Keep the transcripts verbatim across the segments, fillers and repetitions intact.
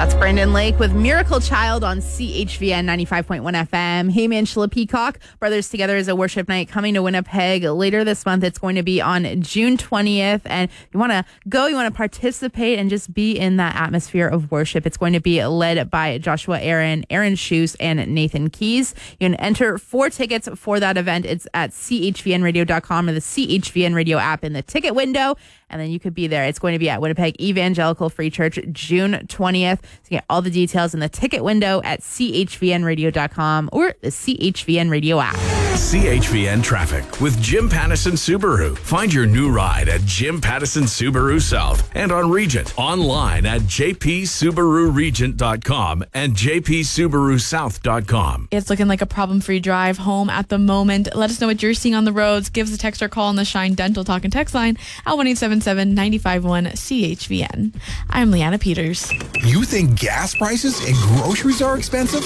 That's Brandon Lake with Miracle Child on C H V N ninety-five point one F M. Hey man, Sheila Peacock, Brothers Together is a worship night coming to Winnipeg later this month. It's going to be on June twentieth. And you want to go, you want to participate and just be in that atmosphere of worship. It's going to be led by Joshua Aaron, Aaron Shoes, and Nathan Keys. You can enter four tickets for that event. It's at C H V N radio dot com or the C H V N radio app in the ticket window. And then you could be there. It's going to be at Winnipeg Evangelical Free Church, June twentieth. So get all the details in the ticket window at C H V N radio dot com or the C H V N radio app. C H V N Traffic with Jim Pattison Subaru. Find your new ride at Jim Pattison Subaru South and on Regent. Online at j p subaru regent dot com and j p subaru south dot com. It's looking like a problem-free drive home at the moment. Let us know what you're seeing on the roads. Give us a text or call on the Shine Dental Talk and Text line at one eight seven seven, nine five one, C H V N. I'm Leanna Peters. You think gas prices and groceries are expensive?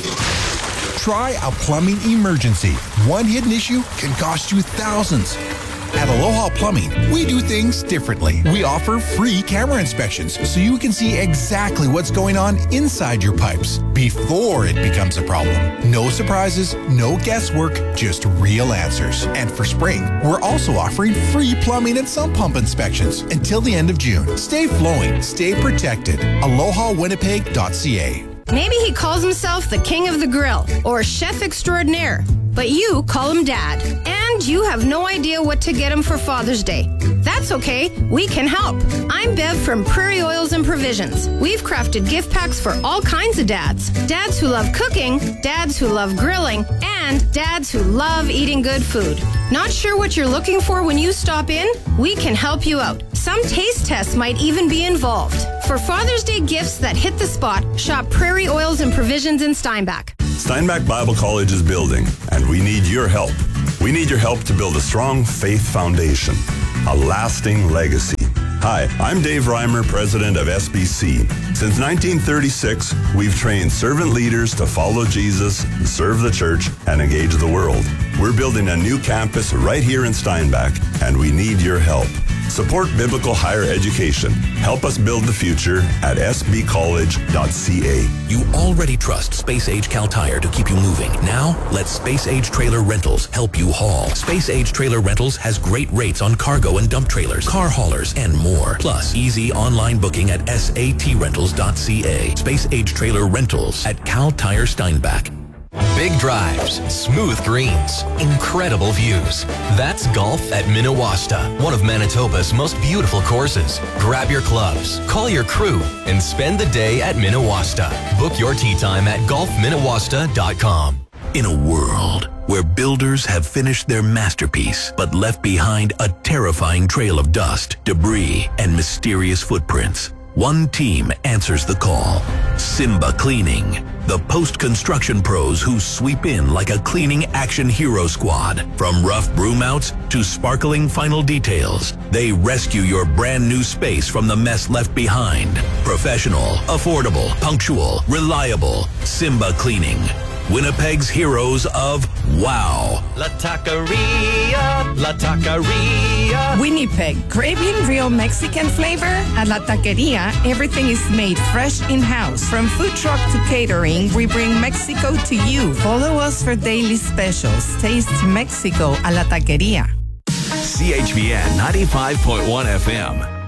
Try a plumbing emergency. One hidden issue can cost you thousands. At Aloha Plumbing, we do things differently. We offer free camera inspections so you can see exactly what's going on inside your pipes before it becomes a problem. No surprises, no guesswork, just real answers. And for spring, we're also offering free plumbing and sump pump inspections until the end of June. Stay flowing, stay protected. aloha winnipeg dot c a. Maybe he calls himself the king of the grill or chef extraordinaire, but you call him dad. And you have no idea what to get him for Father's Day. That's okay, we can help. I'm Bev from Prairie Oils and Provisions. We've crafted gift packs for all kinds of dads. Dads who love cooking, dads who love grilling, and dads who love eating good food. Not sure what you're looking for when you stop in? We can help you out. Some taste tests might even be involved. For Father's Day gifts that hit the spot, shop Prairie Oils and Provisions in Steinbach. Steinbach Bible College is building, and we need your help. We need your help to build a strong faith foundation, a lasting legacy. Hi, I'm Dave Reimer, president of S B C. Since nineteen thirty-six, we've trained servant leaders to follow Jesus, serve the church, and engage the world. We're building a new campus right here in Steinbach, and we need your help. Support biblical higher education. Help us build the future at s b college dot c a. You already trust Space Age Cal Tire to keep you moving. Now, let Space Age Trailer Rentals help you haul. Space Age Trailer Rentals has great rates on cargo and dump trailers, car haulers, and more. Plus, easy online booking at s a t rentals dot c a. Space Age Trailer Rentals at Cal Tire Steinbach. Big drives, smooth greens, incredible views. That's golf at Minawasta, one of Manitoba's most beautiful courses. Grab your clubs, call your crew, and spend the day at Minawasta. Book your tee time at golf minawasta dot com. In a world where builders have finished their masterpiece but left behind a terrifying trail of dust, debris, and mysterious footprints, one team answers the call. Simba Cleaning. The post-construction pros who sweep in like a cleaning action hero squad. From rough broom outs to sparkling final details, they rescue your brand new space from the mess left behind. Professional, affordable, punctual, reliable. Simba Cleaning. Winnipeg's heroes of wow. La Taqueria, La Taqueria. Winnipeg, craving real Mexican flavor? At La Taqueria, everything is made fresh in-house. From food truck to catering, we bring Mexico to you. Follow us for daily specials. Taste Mexico a La Taqueria. C H V N ninety-five point one F M.